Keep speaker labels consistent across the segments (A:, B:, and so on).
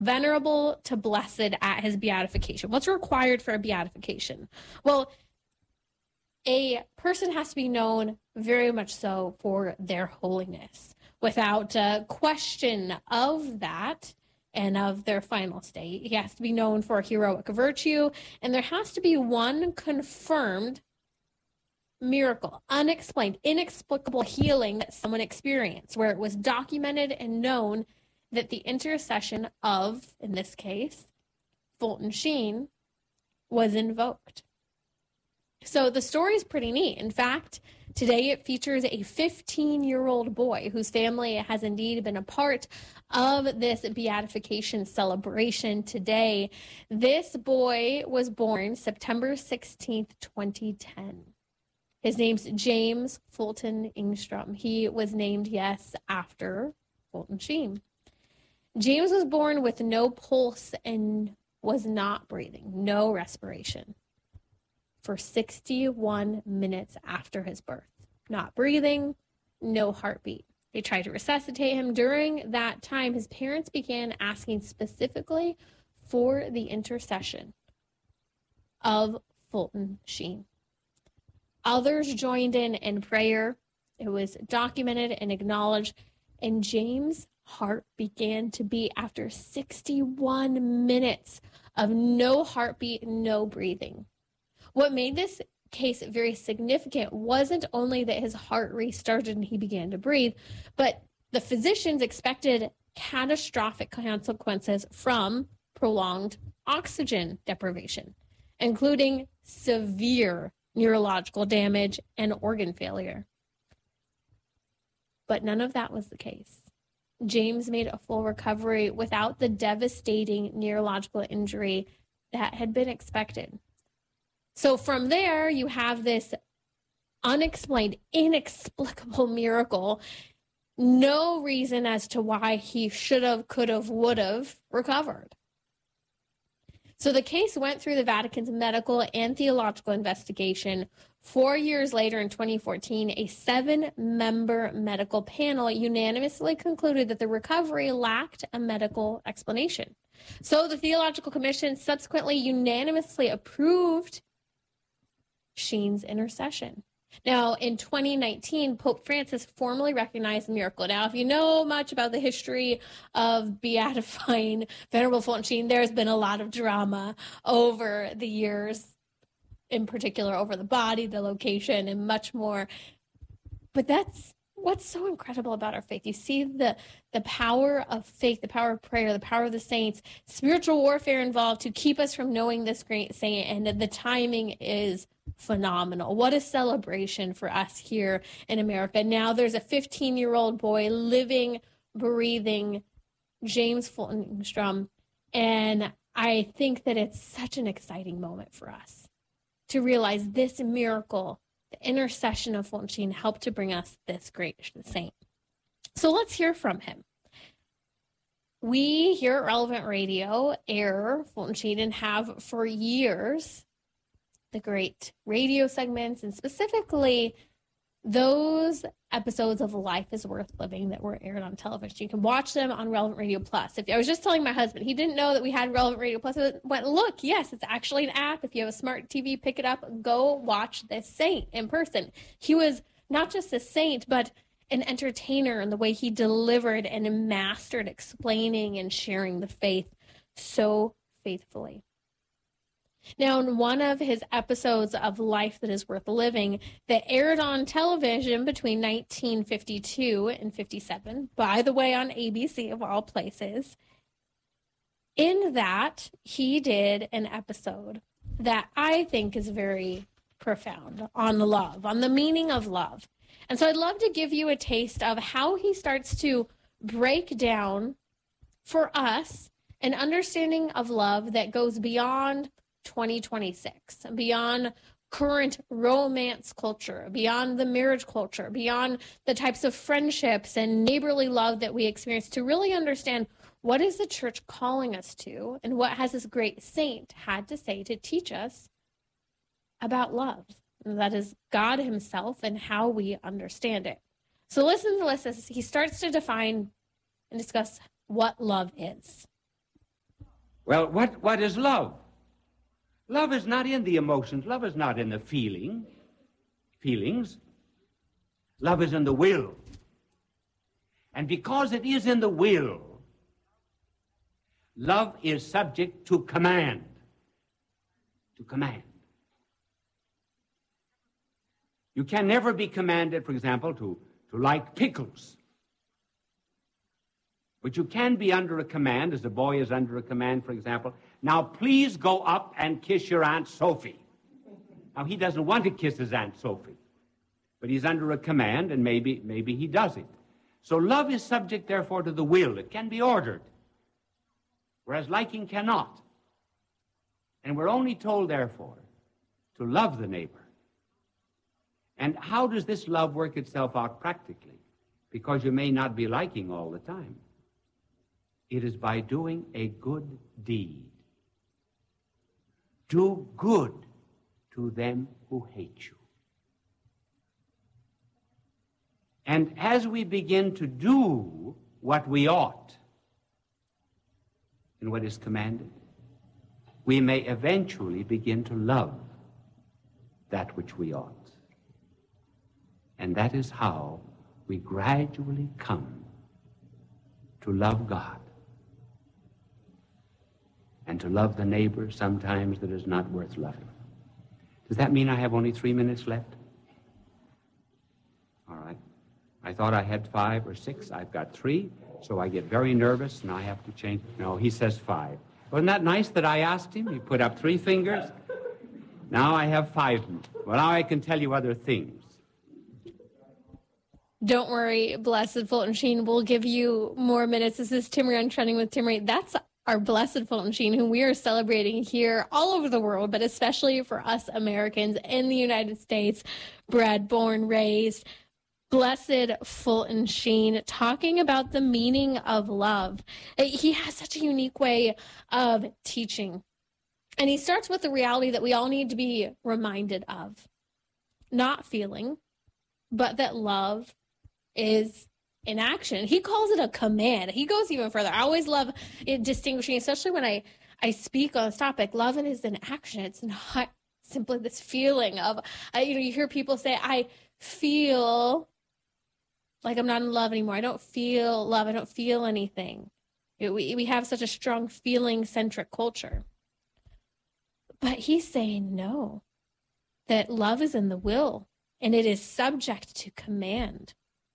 A: venerable to blessed at his beatification. What's required for a beatification? Well, a person has to be known very much so for their holiness, without a question of that and of their final state. He has to be known for heroic virtue, and there has to be one confirmed miracle, unexplained, inexplicable healing that someone experienced, where it was documented and known that the intercession of, in this case, Fulton Sheen, was invoked. So the story is pretty neat. In fact, today it features a 15-year-old boy whose family has indeed been a part of this beatification celebration today. This boy was born September 16th, 2010. His name's James Fulton Engstrom. He was named, yes, after Fulton Sheen. James was born with no pulse and was not breathing, no respiration, for 61 minutes after his birth. Not breathing, no heartbeat. They tried to resuscitate him. During that time, his parents began asking specifically for the intercession of Fulton Sheen. Others joined in prayer. It was documented and acknowledged, and James' heart began to beat after 61 minutes of no heartbeat, no breathing. What made this case very significant wasn't only that his heart restarted and he began to breathe, but the physicians expected catastrophic consequences from prolonged oxygen deprivation, including severe neurological damage and organ failure. But none of that was the case. James made a full recovery without the devastating neurological injury that had been expected. So from there, you have this unexplained, inexplicable miracle. No reason as to why he should have, could have, would have recovered. So the case went through the Vatican's medical and theological investigation. 4 years later, in 2014, a 7-member medical panel unanimously concluded that the recovery lacked a medical explanation. So the Theological Commission subsequently unanimously approved Sheen's intercession. Now, in 2019, Pope Francis formally recognized the miracle. Now, if you know much about the history of beatifying Venerable Fulton Sheen, there's been a lot of drama over the years, in particular over the body, the location, and much more. But that's what's so incredible about our faith. You see the power of faith, the power of prayer, the power of the saints, spiritual warfare involved to keep us from knowing this great saint, and the timing is phenomenal. What a celebration for us here in America. Now there's a 15-year-old boy living, breathing, James Fulton Engstrom, and I think that it's such an exciting moment for us to realize this miracle, the intercession of Fulton Sheen, helped to bring us this great saint. So let's hear from him. We here at Relevant Radio air Fulton Sheen and have for years the great radio segments, and specifically those episodes of Life is Worth Living that were aired on television. You can watch them on Relevant Radio Plus. I was just telling my husband, he didn't know that we had Relevant Radio Plus. I went, look, yes, it's actually an app. If you have a smart TV, pick it up, go watch this saint in person. He was not just a saint, but an entertainer in the way he delivered and mastered explaining and sharing the faith so faithfully. Now, in one of his episodes of Life That Is Worth Living that aired on television between 1952 and 57, by the way, on ABC of all places, in that he did an episode that I think is very profound on love, on the meaning of love. And so I'd love to give you a taste of how he starts to break down for us an understanding of love that goes beyond 2026, beyond current romance culture, beyond the marriage culture, beyond the types of friendships and neighborly love that we experience, to really understand what is the church calling us to and what has this great saint had to say to teach us about love. And that is God himself and how we understand it. So listen to this as he starts to define and discuss what love is.
B: Well, what is love? Love is not in the emotions. Love is not in the feelings. Love is in the will. And because it is in the will, love is subject to command. To command. You can never be commanded, for example, to like pickles. But you can be under a command, as a boy is under a command, for example. Now, please go up and kiss your Aunt Sophie. Now, he doesn't want to kiss his Aunt Sophie, but he's under a command, and maybe he does it. So love is subject, therefore, to the will. It can be ordered, whereas liking cannot. And we're only told, therefore, to love the neighbor. And how does this love work itself out practically? Because you may not be liking all the time. It is by doing a good deed. Do good to them who hate you. And as we begin to do what we ought and what is commanded, we may eventually begin to love that which we ought. And that is how we gradually come to love God and to love the neighbor sometimes that is not worth loving. Does that mean I have only 3 minutes left? All right. I thought I had 5 or 6. I've got 3, so I get very nervous, and I have to change. No, he says 5. Wasn't that nice that I asked him? He put up 3 fingers. Now I have 5. Well, now I can tell you other things.
A: Don't worry, Blessed Fulton Sheen. We'll give you more minutes. This is Timmerie on Trending with Timmerie. That's our Blessed Fulton Sheen, whom we are celebrating here all over the world, but especially for us Americans in the United States, bred, born, raised. Blessed Fulton Sheen, talking about the meaning of love. He has such a unique way of teaching. And he starts with the reality that we all need to be reminded of. Not feeling, but that love is in action. He calls it a command. He goes even further. I always love it distinguishing, especially when I speak on this topic. Love is in action. It's not simply this feeling of, you hear people say, I feel like I'm not in love anymore. I don't feel love. I don't feel anything. We have such a strong feeling-centric culture. But he's saying no, that love is in the will, and it is subject to command.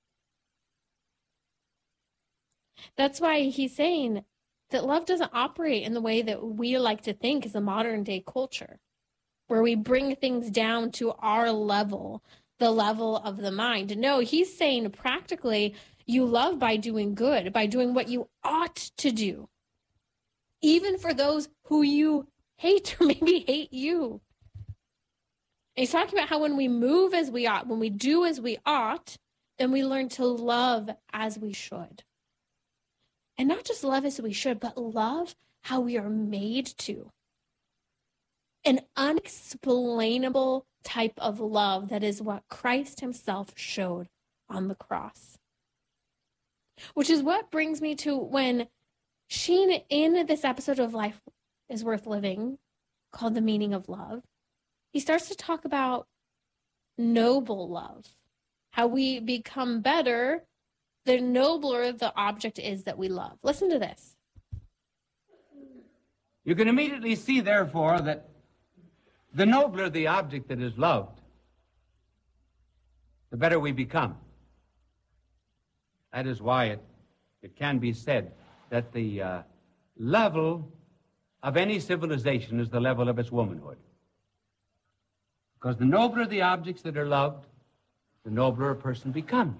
A: That's why he's saying that love doesn't operate in the way that we like to think as a modern-day culture, where we bring things down to our level, the level of the mind. No, he's saying practically you love by doing good, by doing what you ought to do, even for those who you hate or maybe hate you. And he's talking about how when we move as we ought, when we do as we ought, then we learn to love as we should. And not just love as we should, but love how we are made to. An unexplainable type of love that is what Christ himself showed on the cross. Which is what brings me to when Sheen, in this episode of Life is Worth Living, called The Meaning of Love, he starts to talk about noble love, how we become better the nobler the object is that we love. Listen to this.
B: You can immediately see, therefore, that the nobler the object that is loved, the better we become. That is why it can be said that the level of any civilization is the level of its womanhood. Because the nobler the objects that are loved, the nobler a person becomes.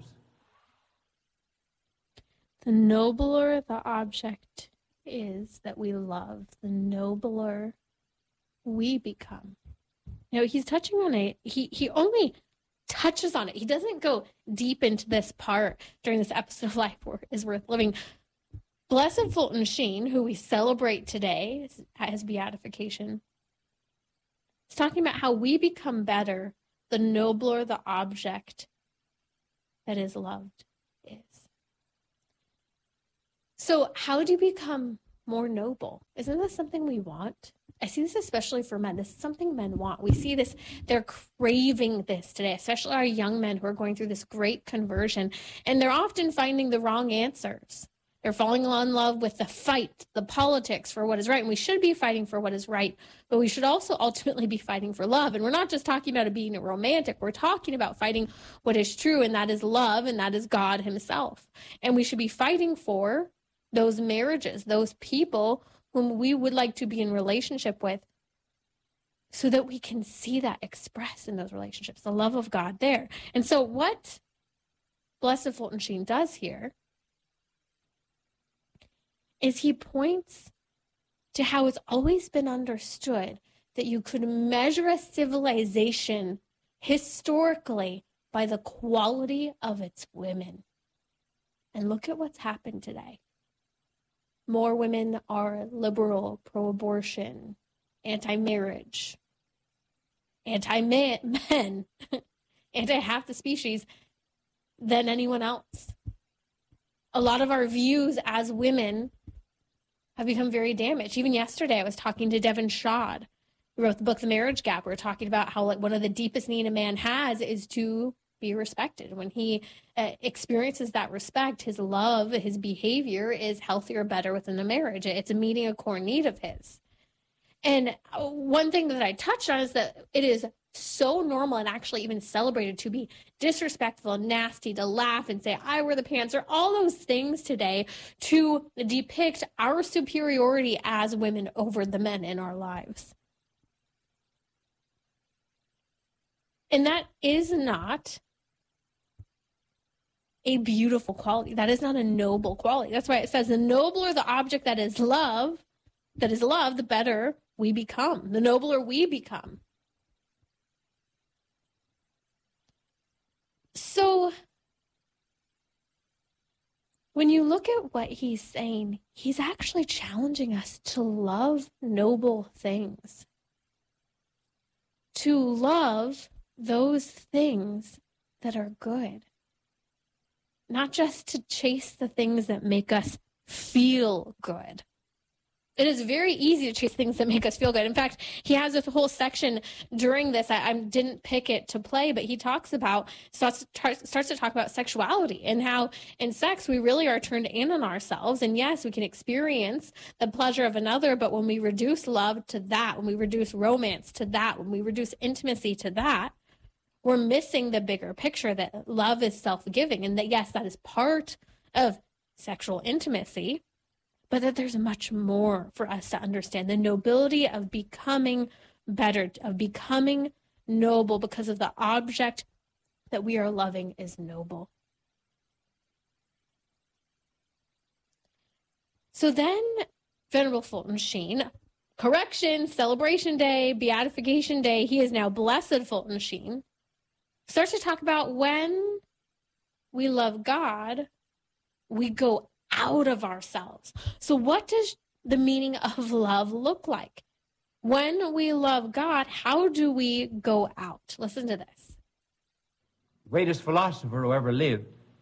A: The nobler the object is that we love, the nobler we become. He's touching on it. He only touches on it. He doesn't go deep into this part during this episode of Life is Worth Living. Blessed Fulton Sheen, who we celebrate today at his beatification, is talking about how we become better the nobler the object that is loved is. So how do you become more noble. Isn't this something we want? I see this especially for men. This is something men want. We see this, they're craving this today, especially our young men who are going through this great conversion, and they're often finding the wrong answers. They're falling in love with the fight, the politics for what is right, and we should be fighting for what is right, but we should also ultimately be fighting for love. And we're not just talking about it being a romantic, we're talking about fighting what is true, and that is love, and that is God himself. And we should be fighting for those marriages, those people whom we would like to be in relationship with, so that we can see that expressed in those relationships, the love of God there. And so what Blessed Fulton Sheen does here is he points to how it's always been understood that you could measure a civilization historically by the quality of its women. And look at what's happened today. More women are liberal, pro-abortion, anti-marriage, anti-men, anti-half the species than anyone else. A lot of our views as women have become very damaged. Even yesterday, I was talking to Devin Shad, who wrote the book, The Marriage Gap. We were talking about how one of the deepest needs a man has is to be respected. When he experiences that respect, his love, his behavior is healthier, better within the marriage. It's a meeting a core need of his. And one thing that I touched on is that it is so normal and actually even celebrated to be disrespectful and nasty, to laugh and say, I wear the pants, or all those things today to depict our superiority as women over the men in our lives. And that is not a beautiful quality. That is not a noble quality. That's why it says the nobler the object that is love, the better we become, the nobler we become. So when you look at what he's saying, he's actually challenging us to love noble things, to love those things that are good. Not just to chase the things that make us feel good. It is very easy to chase things that make us feel good. In fact, he has a whole section during this. I didn't pick it to play, but he starts to talk about sexuality and how in sex we really are turned in on ourselves. And yes, we can experience the pleasure of another, but when we reduce love to that, when we reduce romance to that, when we reduce intimacy to that, we're missing the bigger picture that love is self-giving, and that, yes, that is part of sexual intimacy, but that there's much more for us to understand. The nobility of becoming better, of becoming noble, because of the object that we are loving is noble. So then, Venerable Fulton Sheen, correction, celebration day, beatification day, he is now Blessed Fulton Sheen, starts to talk about when we love God, we go out of ourselves. So what does the meaning of love look like? When we love God, how do we go out? Listen to this.
B: The greatest philosopher who ever lived,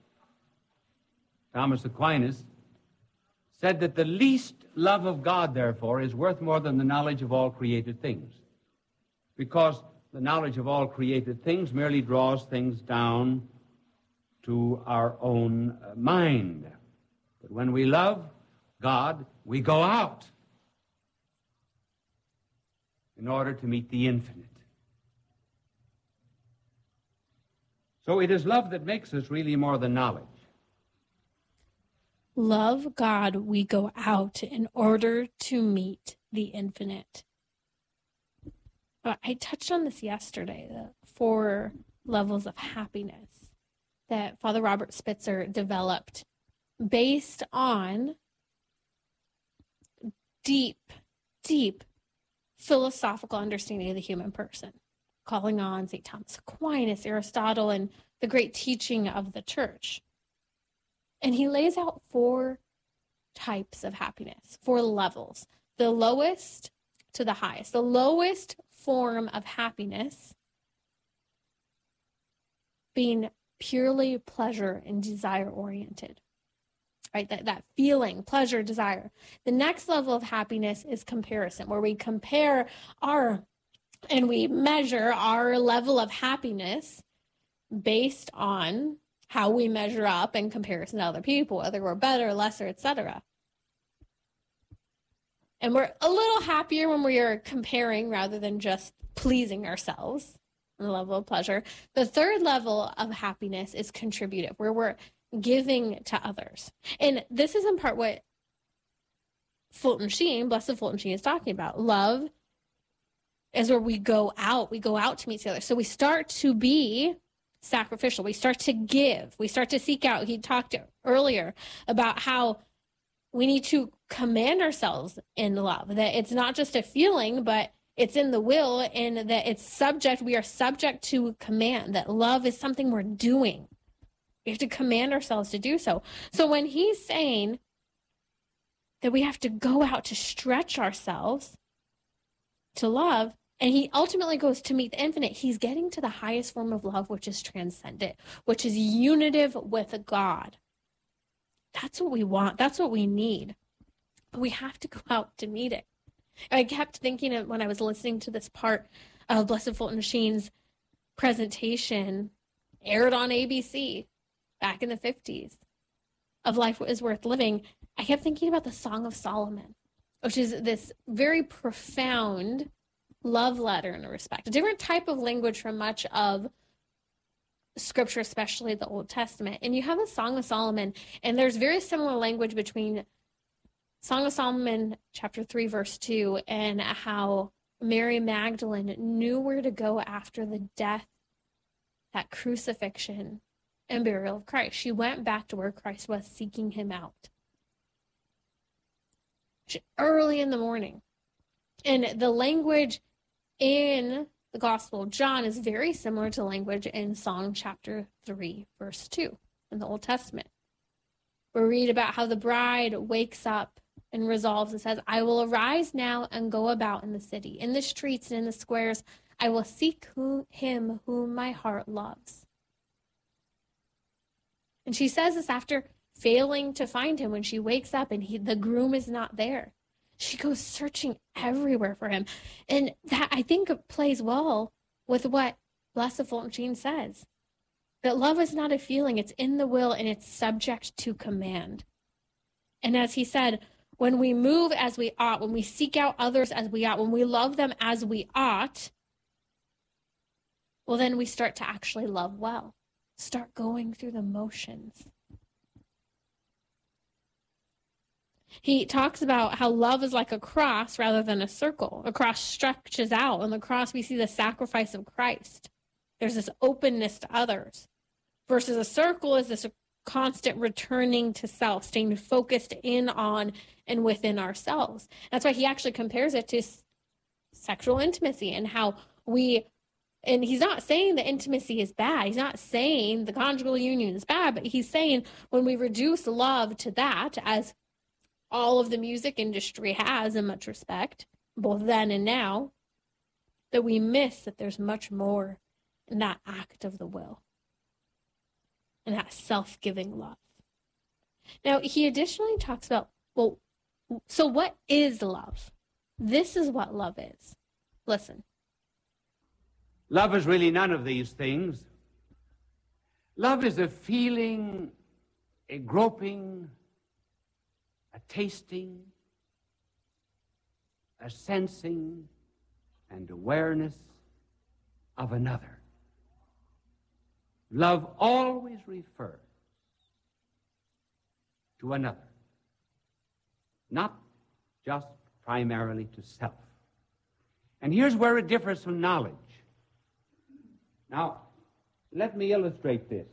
B: Thomas Aquinas, said that the least love of God, therefore, is worth more than the knowledge of all created things. Because the knowledge of all created things merely draws things down to our own mind. But when we love God, we go out in order to meet the infinite. So it is love that makes us really more than knowledge.
A: Love God, we go out in order to meet the infinite. I touched on this yesterday, the 4 levels of happiness that Father Robert Spitzer developed based on deep philosophical understanding of the human person, calling on St. Thomas Aquinas, Aristotle, and the great teaching of the church. And he lays out 4 types of happiness, 4 levels, the lowest to the highest. The lowest form of happiness being purely pleasure and desire oriented. right? That feeling, pleasure, desire. The next level of happiness is comparison, where we compare and we measure our level of happiness based on how we measure up in comparison to other people, whether we're better, lesser, etc. And we're a little happier when we are comparing rather than just pleasing ourselves on the level of pleasure. The third level of happiness is contributive, where we're giving to others. And this is in part what Fulton Sheen, Blessed Fulton Sheen, is talking about. Love is where we go out to meet each other. So we start to be sacrificial. We start to give. We start to seek out. He talked earlier about how we need to command ourselves in love, that it's not just a feeling, but it's in the will, and that we are subject to command, that love is something we're doing. We have to command ourselves to do so. So when he's saying that we have to go out to stretch ourselves to love, and he ultimately goes to meet the infinite, he's getting to the highest form of love, which is transcendent, which is unitive with God. That's what we want. That's what we need. But we have to go out to meet it. I kept thinking of when I was listening to this part of Blessed Fulton Sheen's presentation, aired on ABC back in the 50s, of Life is Worth Living. I kept thinking about the Song of Solomon, which is this very profound love letter in a respect, a different type of language from much of Scripture, especially the Old Testament. And you have a Song of Solomon, and there's very similar language between Song of Solomon chapter 3 verse 2 and how Mary Magdalene knew where to go after the death, that crucifixion and burial of Christ. She went back to where Christ was, seeking him out early in the morning. And the language in the Gospel of John is very similar to language in Song chapter 3, verse 2 in the Old Testament. We read about how the bride wakes up and resolves and says, I will arise now and go about in the city, in the streets and in the squares. I will seek him whom my heart loves. And she says this after failing to find him when she wakes up and the groom is not there. She goes searching everywhere for him. And that, I think, plays well with what Blessed Fulton Sheen says, that love is not a feeling, it's in the will, and it's subject to command. And as he said, when we move as we ought, when we seek out others as we ought, when we love them as we ought, well, then we start to actually love well, start going through the motions. He talks about how love is like a cross rather than a circle. A cross stretches out. On the cross, we see the sacrifice of Christ. There's this openness to others. Versus a circle is this constant returning to self, staying focused in on and within ourselves. That's why he actually compares it to sexual intimacy and how and he's not saying that intimacy is bad. He's not saying the conjugal union is bad, but he's saying when we reduce love to that, as all of the music industry has in much respect, both then and now, that we miss that there's much more in that act of the will and that self-giving love. Now, he additionally talks about, well, so what is love? This is what love is. Listen.
B: Love is really none of these things. Love is a feeling, a groping, a tasting, a sensing, and awareness of another. Love always refers to another, not just primarily to self. And here's where it differs from knowledge. Now, let me illustrate this.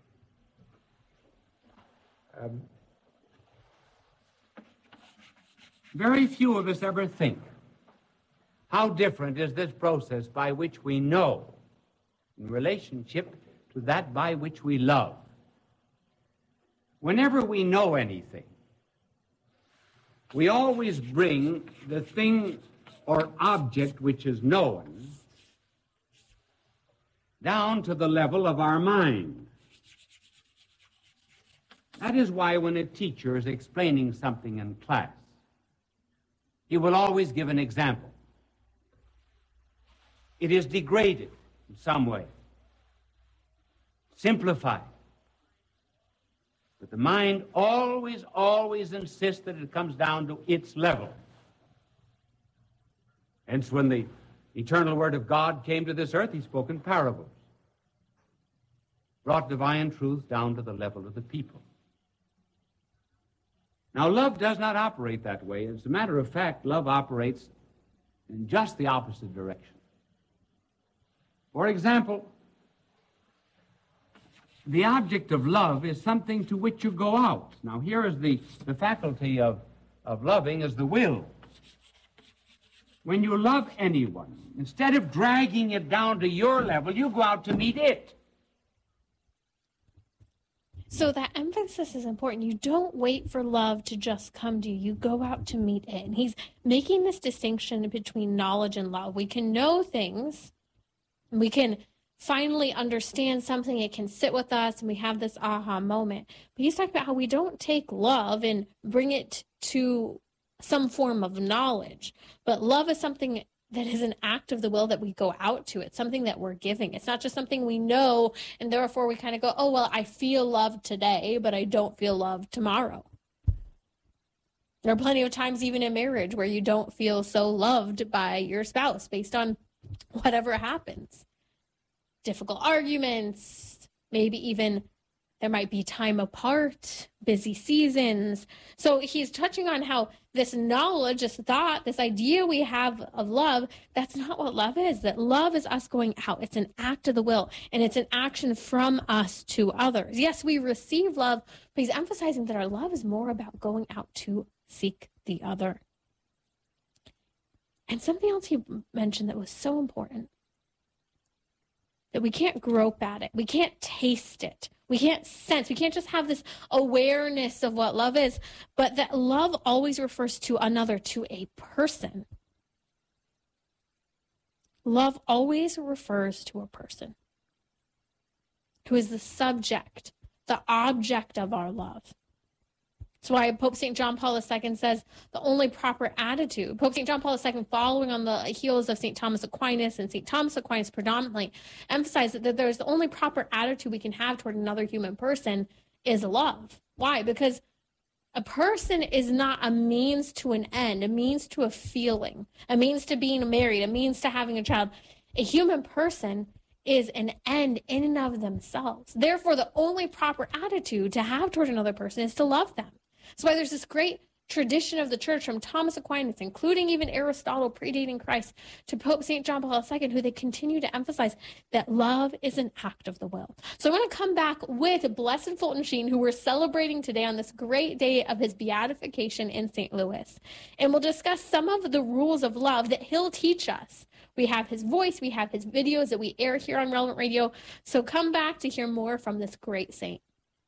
B: Very few of us ever think, how different is this process by which we know in relationship to that by which we love? Whenever we know anything, we always bring the thing or object which is known down to the level of our mind. That is why when a teacher is explaining something in class, he will always give an example. It is degraded in some way, simplified. But the mind always insists that it comes down to its level. Hence, when the eternal Word of God came to this earth, he spoke in parables, brought divine truth down to the level of the people. Now, love does not operate that way. As a matter of fact, love operates in just the opposite direction. For example, the object of love is something to which you go out. Now, here is the faculty of loving is the will. When you love anyone, instead of dragging it down to your level, you go out to meet it.
A: So that emphasis is important. You don't wait for love to just come to you. You go out to meet it. And he's making this distinction between knowledge and love. We can know things. We can finally understand something. It can sit with us and we have this aha moment. But he's talking about how we don't take love and bring it to some form of knowledge. But love is something that is an act of the will that we go out to. It's something that we're giving. It's not just something we know, and therefore we kind of go, oh, well, I feel love today, but I don't feel love tomorrow. There are plenty of times, even in marriage, where you don't feel so loved by your spouse based on whatever happens. Difficult arguments, maybe even there might be time apart, busy seasons. So he's touching on how this knowledge, this thought, this idea we have of love, that's not what love is. That love is us going out. It's an act of the will, and it's an action from us to others. Yes, we receive love, but he's emphasizing that our love is more about going out to seek the other. And something else he mentioned that was so important, that we can't grope at it. We can't taste it. We can't sense. We can't just have this awareness of what love is, but that love always refers to another, to a person. Love always refers to a person who is the subject, the object of our love. That's why Pope St. John Paul II says the only proper attitude. Pope St. John Paul II, following on the heels of St. Thomas Aquinas, and St. Thomas Aquinas predominantly emphasized that there's the only proper attitude we can have toward another human person is love. Why? Because a person is not a means to an end, a means to a feeling, a means to being married, a means to having a child. A human person is an end in and of themselves. Therefore, the only proper attitude to have toward another person is to love them. That's why there's this great tradition of the church from Thomas Aquinas, including even Aristotle predating Christ, to Pope St. John Paul II, who they continue to emphasize that love is an act of the will. So I want to come back with Blessed Fulton Sheen, who we're celebrating today on this great day of his beatification in St. Louis. And we'll discuss some of the rules of love that he'll teach us. We have his voice, we have his videos that we air here on Relevant Radio. So come back to hear more from this great saint.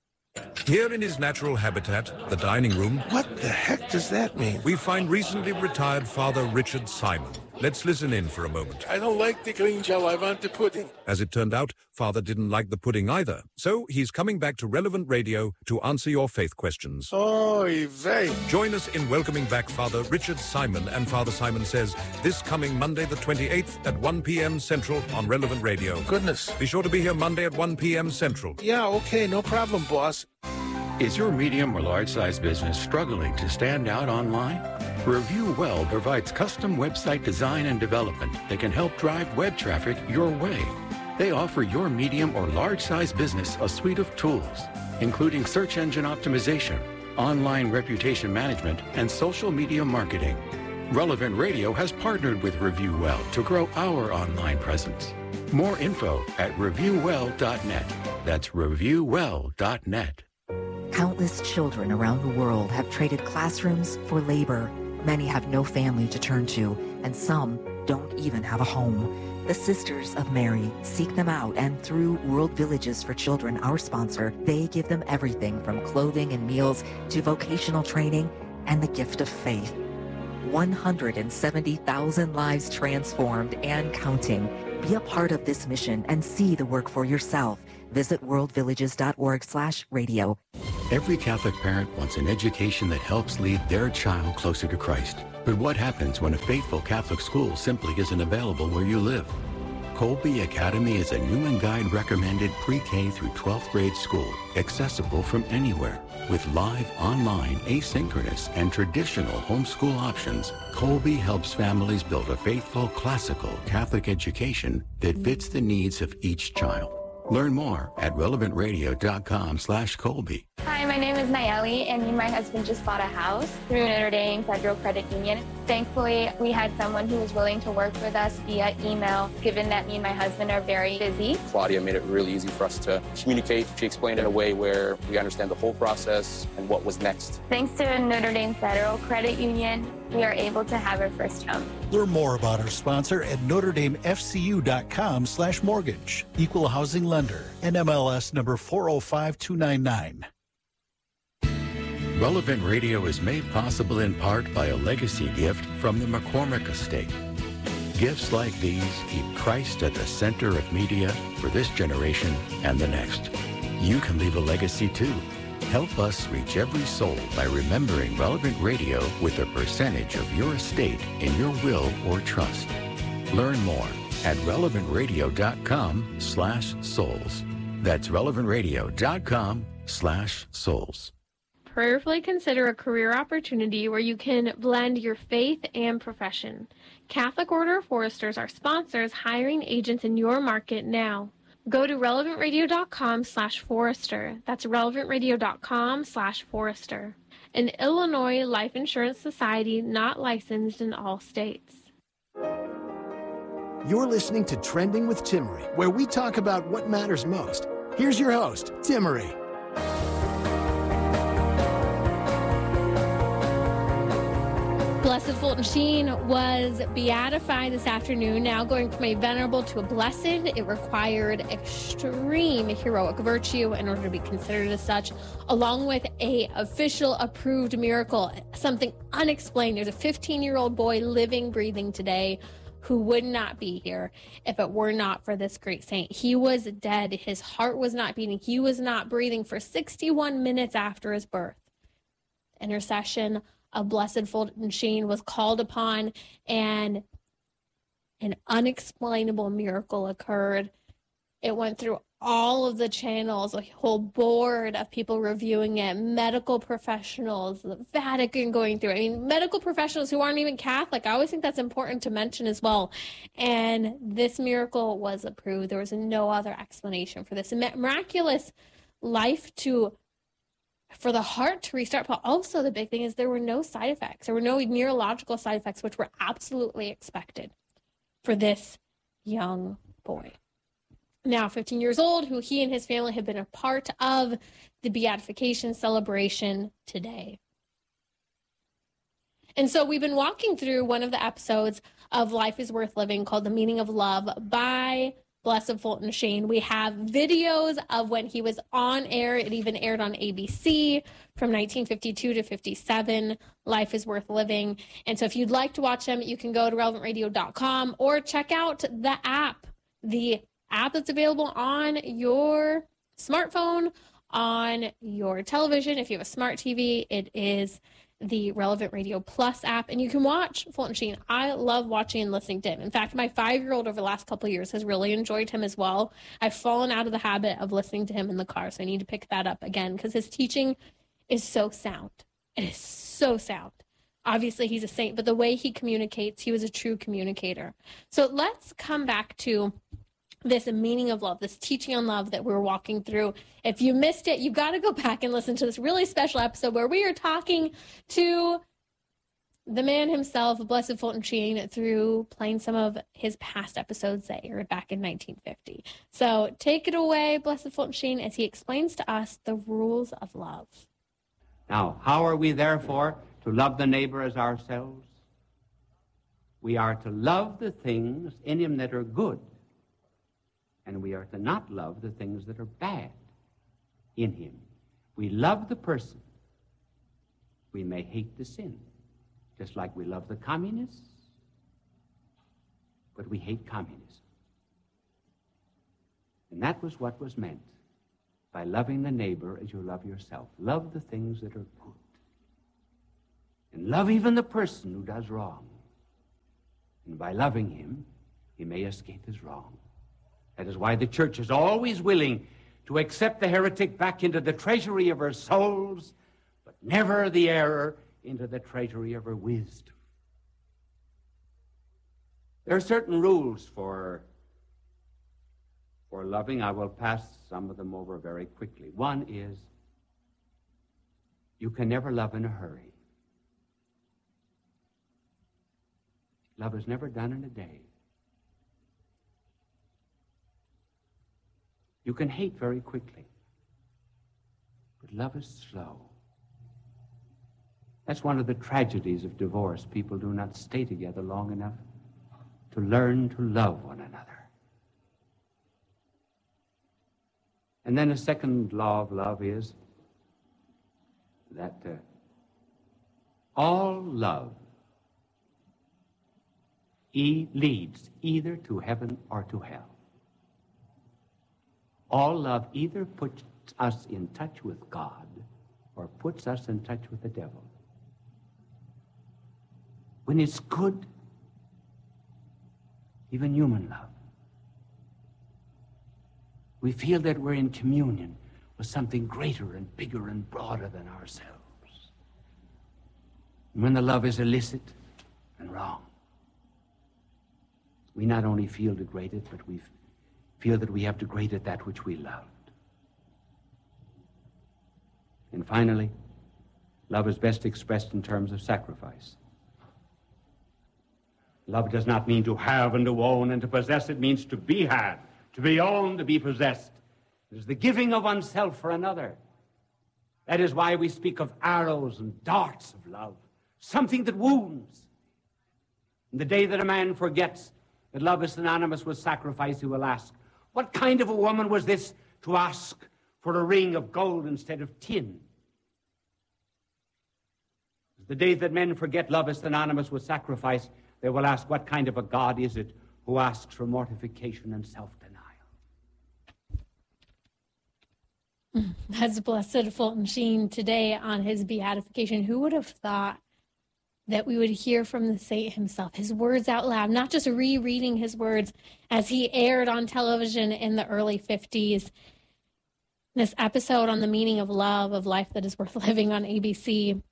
C: Here in his natural habitat, the dining room...
D: What the heck does that mean?
C: ...we find recently retired Father Richard Simon. Let's listen in for a moment.
D: I don't like the green gel, I want the pudding.
C: As it turned out, Father didn't like the pudding either. So he's coming back to Relevant Radio to answer your faith questions.
D: Oy vey.
C: Join us in welcoming back Father Richard Simon and Father Simon Says this coming Monday the 28th at 1 p.m. Central on Relevant Radio.
D: Goodness.
C: Be sure to be here Monday at 1 p.m. Central.
D: Yeah, okay, no problem, boss.
E: Is your medium or large-size business struggling to stand out online? Review Well provides custom website design and development that can help drive web traffic your way. They offer your medium or large-size business a suite of tools, including search engine optimization, online reputation management, and social media marketing. Relevant Radio has partnered with Review Well to grow our online presence. More info at reviewwell.net. That's reviewwell.net.
F: Countless children around the world have traded classrooms for labor. Many have no family to turn to, and some don't even have a home. The Sisters of Mary seek them out, and through World Villages for Children, our sponsor, they give them everything from clothing and meals to vocational training and the gift of faith. 170,000 lives transformed and counting. Be a part of this mission and see the work for yourself. Visit worldvillages.org/radio.
E: Every Catholic parent wants an education that helps lead their child closer to Christ. But what happens when a faithful Catholic school simply isn't available where you live? Colby Academy is a Newman Guide recommended pre-K through 12th grade school, accessible from anywhere. With live, online, asynchronous, and traditional homeschool options, Colby helps families build a faithful, classical Catholic education that fits the needs of each child. Learn more at relevantradio.com/Colby.
G: Hi, my name is Nayeli, and me and my husband just bought a house through Notre Dame Federal Credit Union. Thankfully, we had someone who was willing to work with us via email, given that me and my husband are very busy.
H: Claudia made it really easy for us to communicate. She explained it in a way where we understand the whole process and what was next.
G: Thanks to Notre Dame Federal Credit Union, we are able to have our first home.
I: Learn more about our sponsor at NotreDameFCU.com/mortgage. Equal housing lender. NMLS number 405299.
E: Relevant Radio is made possible in part by a legacy gift from the McCormick Estate. Gifts like these keep Christ at the center of media for this generation and the next. You can leave a legacy too. Help us reach every soul by remembering Relevant Radio with a percentage of your estate in your will or trust. Learn more at relevantradio.com/souls. That's relevantradio.com/souls.
A: Prayerfully consider a career opportunity where you can blend your faith and profession. Catholic Order of Foresters are sponsors hiring agents in your market now. Go to relevantradio.com/forester. That's relevantradio.com/forester. An Illinois Life Insurance Society not licensed in all states.
J: You're listening to Trending with Timmery, where we talk about what matters most. Here's your host, Timmery.
A: Blessed Fulton Sheen was beatified this afternoon, now going from a venerable to a blessed. It required extreme heroic virtue in order to be considered as such, along with a official approved miracle, something unexplained. There's a 15-year-old boy living, breathing today who would not be here if it were not for this great saint. He was dead. His heart was not beating. He was not breathing for 61 minutes after his birth. Intercession of Blessed Fulton Sheen was called upon, and an unexplainable miracle occurred. It went through all of the channels, a whole board of people reviewing it, medical professionals, the Vatican going through it. I mean, medical professionals who aren't even Catholic. I always think that's important to mention as well. And this miracle was approved. There was no other explanation for this. A miraculous life for the heart to restart. But also the big thing is there were no side effects. There were no neurological side effects, which were absolutely expected for this young boy. Now 15 years old, who he and his family have been a part of the beatification celebration today. And so we've been walking through one of the episodes of Life is Worth Living called The Meaning of Love by Blessed Fulton Sheen. We have videos of when he was on air. It even aired on ABC from 1952 to 57. Life is Worth Living. And so if you'd like to watch them, you can go to relevantradio.com or check out the app that's available on your smartphone, on your television. If you have a smart TV, it is the Relevant Radio Plus app, and you can watch Fulton Sheen. I love watching and listening to him. In fact, my 5-year-old over the last couple of years has really enjoyed him as well. I've fallen out of the habit of listening to him in the car, so I need to pick that up again because his teaching is so sound. It is so sound. Obviously, he's a saint, but the way he communicates, he was a true communicator. So let's come back to this meaning of love, this teaching on love that we're walking through. If you missed it, you've got to go back and listen to this really special episode where we are talking to the man himself, Blessed Fulton Sheen, through playing some of his past episodes that aired back in 1950. So take it away, Blessed Fulton Sheen, as he explains to us the rules of love.
B: Now, how are we therefore to love the neighbor as ourselves? We are to love the things in him that are good, and we are to not love the things that are bad in him. We love the person. We may hate the sin, just like we love the communists, but we hate communism. And that was what was meant by loving the neighbor as you love yourself. Love the things that are good. And love even the person who does wrong. And by loving him, he may escape his wrong. That is why the church is always willing to accept the heretic back into the treasury of her souls, but never the error into the treasury of her wisdom. There are certain rules for loving. I will pass some of them over very quickly. One is, you can never love in a hurry. Love is never done in a day. You can hate very quickly, but love is slow. That's one of the tragedies of divorce. People do not stay together long enough to learn to love one another. And then a second law of love is that all love leads either to heaven or to hell. All love either puts us in touch with God or puts us in touch with the devil. When it's good, even human love, we feel that we're in communion with something greater and bigger and broader than ourselves. And when the love is illicit and wrong, we not only feel degraded, but we feel that we have degraded that which we loved. And finally, love is best expressed in terms of sacrifice. Love does not mean to have and to own and to possess. It means to be had, to be owned, to be possessed. It is the giving of oneself for another. That is why we speak of arrows and darts of love, something that wounds. And the day that a man forgets that love is synonymous with sacrifice, he will ask, what kind of a woman was this to ask for a ring of gold instead of tin? The day that men forget love is synonymous with sacrifice, they will ask, what kind of a God is it who asks for mortification and self-denial?
A: That's Blessed Fulton Sheen today on his beatification. Who would have thought that we would hear from the saint himself, his words out loud, not just rereading his words as he aired on television in the early 50s. This episode on the meaning of love, of life that is worth living on ABC.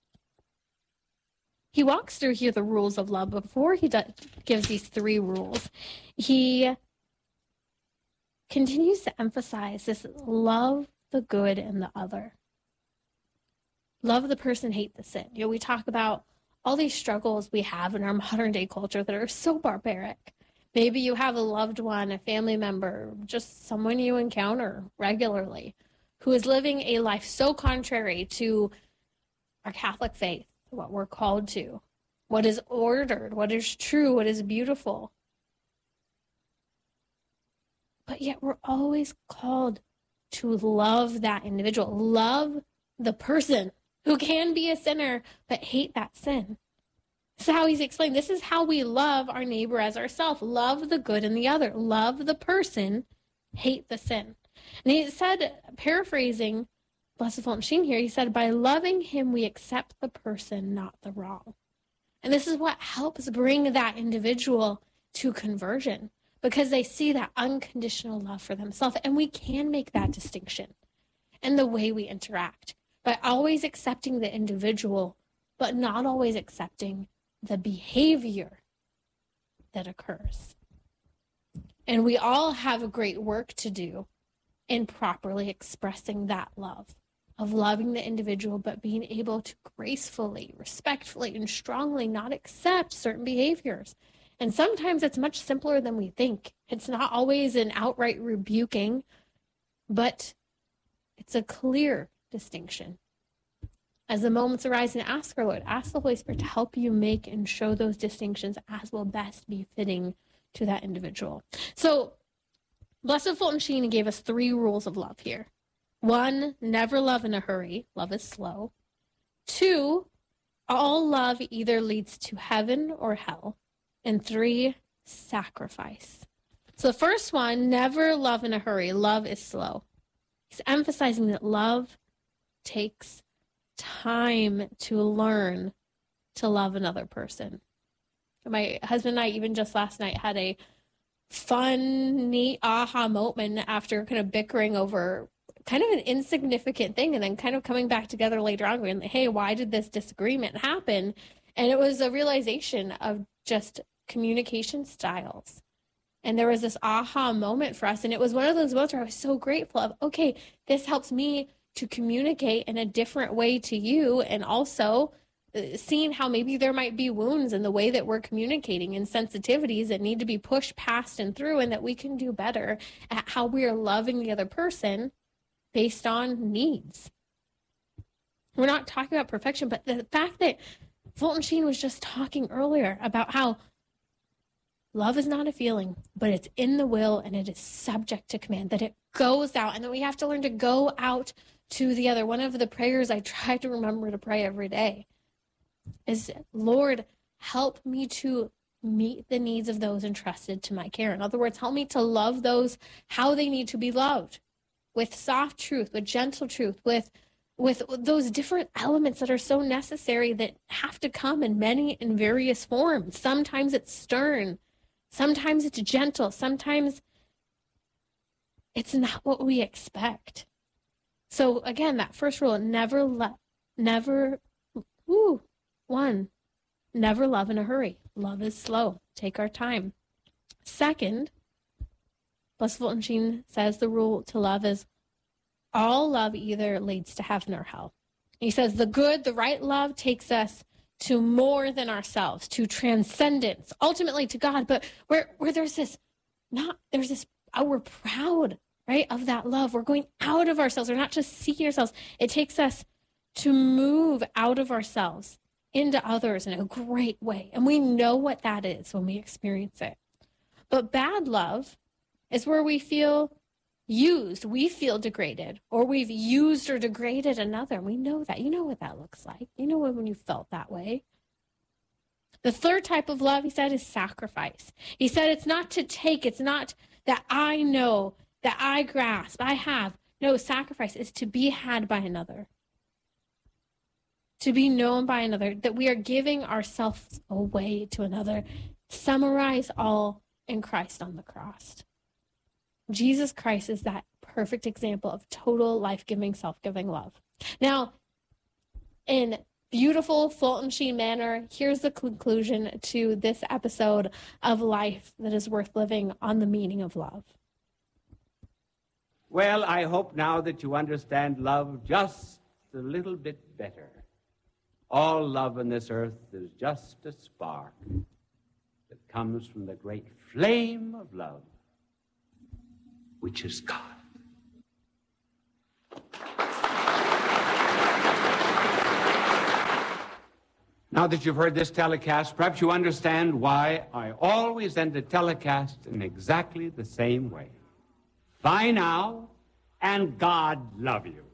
A: He walks through here the rules of love. Before he gives these 3 rules, he continues to emphasize this: love the good and the other. Love the person, hate the sin. You know, we talk about all these struggles we have in our modern day culture that are so barbaric. Maybe you have a loved one, a family member, just someone you encounter regularly who is living a life so contrary to our Catholic faith, what we're called to, what is ordered, what is true, what is beautiful. But yet we're always called to love that individual, love the person who can be a sinner, but hate that sin. This is how he's explained. This is how we love our neighbor as ourselves. Love the good in the other. Love the person, hate the sin. And he said, paraphrasing Blessed Fulton Sheen here, he said, by loving him, we accept the person, not the wrong. And this is what helps bring that individual to conversion, because they see that unconditional love for themselves. And we can make that distinction in the way we interact by always accepting the individual, but not always accepting the behavior that occurs. And we all have a great work to do in properly expressing that love, of loving the individual, but being able to gracefully, respectfully, and strongly not accept certain behaviors. And sometimes it's much simpler than we think. It's not always an outright rebuking, but it's a clear distinction. As the moments arise, and ask our Lord, ask the Holy Spirit to help you make and show those distinctions as will best be fitting to that individual. So Blessed Fulton Sheen gave us 3 rules of love here. 1, never love in a hurry. Love is slow. 2, all love either leads to heaven or hell. And 3, sacrifice. So the first one, never love in a hurry. Love is slow. He's emphasizing that love takes time to learn to love another person. My husband and I, even just last night, had a fun, neat aha moment after kind of bickering over kind of an insignificant thing and then kind of coming back together later on going, hey, why did this disagreement happen? And it was a realization of just communication styles. And there was this aha moment for us. And it was one of those moments where I was so grateful of, okay, this helps me to communicate in a different way to you. And also seeing how maybe there might be wounds in the way that we're communicating and sensitivities that need to be pushed past and through, and that we can do better at how we are loving the other person based on needs. We're not talking about perfection, but the fact that Fulton Sheen was just talking earlier about how love is not a feeling, but it's in the will and it is subject to command, that it goes out, and that we have to learn to go out to the other. One of the prayers I try to remember to pray every day is, Lord, help me to meet the needs of those entrusted to my care. In other words, help me to love those how they need to be loved, with soft truth, with gentle truth, with those different elements that are so necessary that have to come in many and various forms. Sometimes it's stern, sometimes it's gentle, sometimes it's not what we expect. So again, that first rule, never love in a hurry. Love is slow. Take our time. Second, Blessed Fulton Sheen says the rule to love is all love either leads to heaven or hell. He says the good, the right love takes us to more than ourselves, to transcendence, ultimately to God. But where we're proud, right, of that love. We're going out of ourselves. We're not just seeking ourselves. It takes us to move out of ourselves into others in a great way. And we know what that is when we experience it. But bad love is where we feel used, we feel degraded, or we've used or degraded another. We know that. You know what that looks like. You know when you felt that way. The third type of love, he said, is sacrifice. He said it's not to take. It's not that I know, that I grasp, I have. No, sacrifice is to be had by another, to be known by another, that we are giving ourselves away to another. Summarize all in Christ on the cross. Jesus Christ is that perfect example of total life-giving, self-giving love. Now, in beautiful Fulton Sheen manner, here's the conclusion to this episode of Life That Is Worth Living on the meaning of love.
B: Well, I hope now that you understand love just a little bit better. All love on this earth is just a spark that comes from the great flame of love, which is God. Now that you've heard this telecast, perhaps you understand why I always end a telecast in exactly the same way. Bye now, and God love you.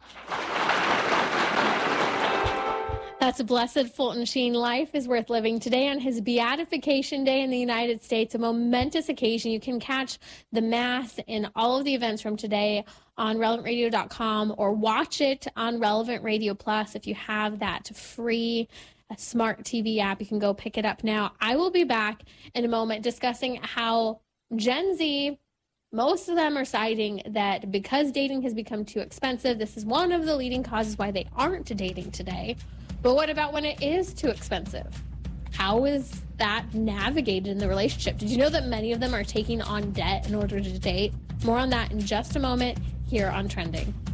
A: That's a Blessed Fulton Sheen. Life is worth living. Today on his Beatification Day in the United States, a momentous occasion. You can catch the Mass and all of the events from today on relevantradio.com or watch it on Relevant Radio Plus. If you have that free smart TV app, you can go pick it up now. I will be back in a moment discussing how Gen Z, most of them are citing that because dating has become too expensive, this is one of the leading causes why they aren't dating today. But what about when it is too expensive? How is that navigated in the relationship? Did you know that many of them are taking on debt in order to date? More on that in just a moment here on Trending.